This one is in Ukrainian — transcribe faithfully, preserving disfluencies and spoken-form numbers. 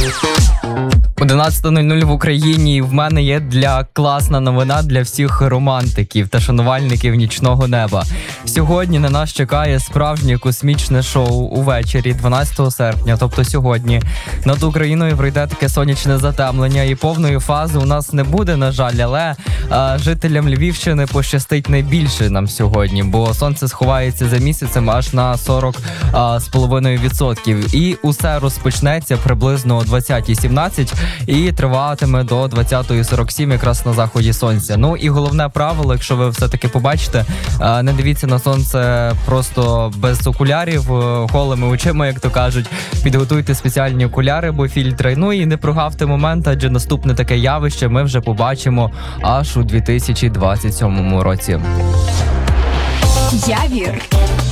одинадцята нуль нуль в Україні, і в мене є для класна новина для всіх романтиків та шанувальників нічного неба. Сьогодні на нас чекає справжнє космічне шоу увечері дванадцятого серпня, тобто сьогодні. Над Україною пройде таке сонячне затемлення, і повної фази у нас не буде, на жаль, але а, жителям Львівщини пощастить найбільше нам сьогодні, бо сонце сховається за місяцем аж на сорок з половиною відсотків. І усе розпочнеться приблизно о двадцятій сімнадцять і триватиме до двадцятої сорок сім якраз на заході сонця. Ну і головне правило, якщо ви все-таки побачите, не дивіться на сонце просто без окулярів, голими очима, як то кажуть. Підготуйте спеціальні окуляри або фільтри. Ну і не прогавте момент, адже наступне таке явище ми вже побачимо аж у дві тисячі двадцять сьомому році. Явір.